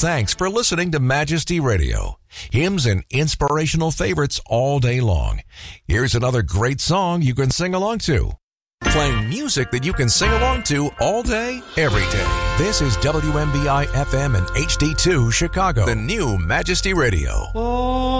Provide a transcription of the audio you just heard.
thanks for listening to Majesty Radio. Hymns and inspirational favorites all day long. Here's another great song you can sing along to. Playing music that you can sing along to all day, every day. This is WMBI FM and HD2 Chicago, the new Majesty Radio. Oh.